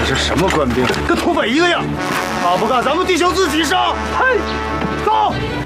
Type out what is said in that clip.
是什么官兵，跟土匪一个样，怕不怕咱们弟兄自己上？嘿，走！